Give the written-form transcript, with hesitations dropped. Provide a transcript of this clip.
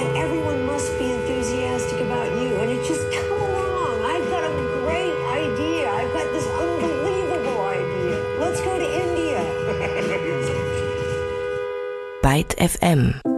and everyone must be enthusiastic about you. And it just come along. I've got a great idea. I've got this unbelievable idea. Let's go to India. Byte FM